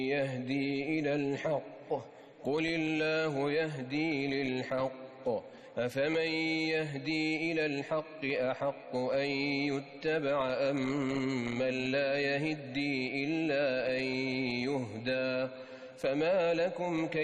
يهدي إلى الحق قل الله يهدي للحق أفمن يهدي إلى الحق أحق أن يتبع أم من لا يهدي إلا أن يهدى فما لكم